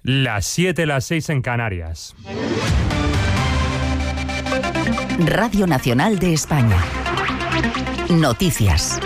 Las 7, las 6 en Canarias. Radio Nacional de España. Noticias.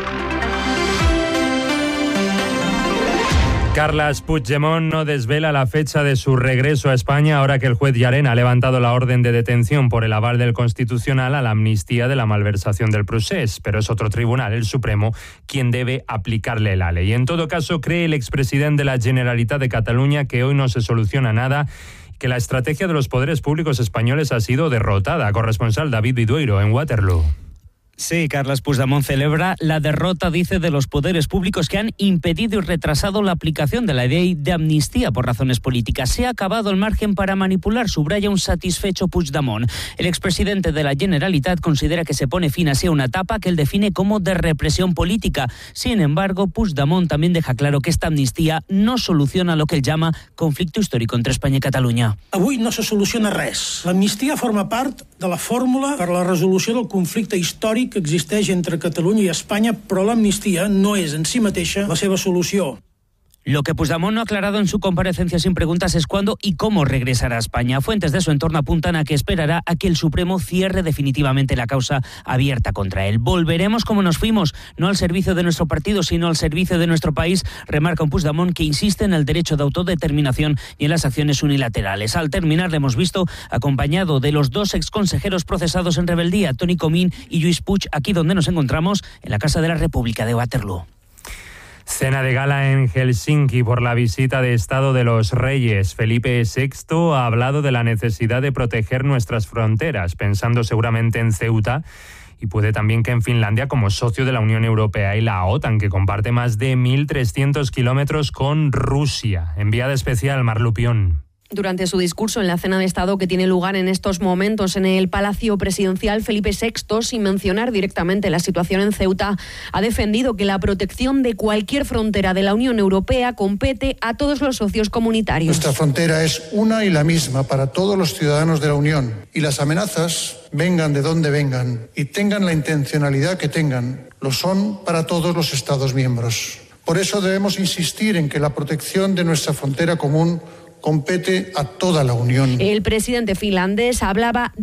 Carles Puigdemont no desvela la fecha de su regreso a España ahora que el juez Llarena ha levantado la orden de detención por el aval del Constitucional a la amnistía de la malversación del procés, pero es otro tribunal, el Supremo, quien debe aplicarle la ley. En todo caso, cree el expresidente de la Generalitat de Cataluña que hoy no se soluciona nada, que la estrategia de los poderes públicos españoles ha sido derrotada. Corresponsal David Vidueiro en Waterloo. Sí, Carles Puigdemont celebra la derrota, dice, de los poderes públicos que han impedido y retrasado la aplicación de la ley de amnistía por razones políticas. Se ha acabado el margen para manipular, subraya un satisfecho Puigdemont. El expresidente de la Generalitat considera que se pone fin así a una etapa que él define como de represión política. Sin embargo, Puigdemont también deja claro que esta amnistía no soluciona lo que él llama conflicto histórico entre Espanya i Catalunya. Avui no se soluciona res. L'amnistia forma part de la fórmula per a la resolució del conflicte històric que existeix entre Catalunya i Espanya, però l'amnistia no és en si mateixa la seva solució. Lo que Puigdemont no ha aclarado en su comparecencia sin preguntas es cuándo y cómo regresará a España. Fuentes de su entorno apuntan a que esperará a que el Supremo cierre definitivamente la causa abierta contra él. Volveremos como nos fuimos, no al servicio de nuestro partido, sino al servicio de nuestro país, remarca un Puigdemont que insiste en el derecho de autodeterminación y en las acciones unilaterales. Al terminar le hemos visto acompañado de los dos exconsejeros procesados en rebeldía, Toni Comín y Lluís Puig, aquí donde nos encontramos, en la Casa de la República de Waterloo. Cena de gala en Helsinki por la visita de Estado de los Reyes. Felipe VI ha hablado de la necesidad de proteger nuestras fronteras, pensando seguramente en Ceuta, y puede también que en Finlandia, como socio de la Unión Europea y la OTAN, que comparte más de 1.300 kilómetros con Rusia. Enviada especial, Mar Lupión. Durante su discurso en la cena de Estado que tiene lugar en estos momentos en el Palacio Presidencial, Felipe VI, sin mencionar directamente la situación en Ceuta, ha defendido que la protección de cualquier frontera de la Unión Europea compete a todos los socios comunitarios. Nuestra frontera es una y la misma para todos los ciudadanos de la Unión, y las amenazas, vengan de donde vengan y tengan la intencionalidad que tengan, lo son para todos los Estados miembros. Por eso debemos insistir en que la protección de nuestra frontera común compete a toda la Unión. El presidente finlandés hablaba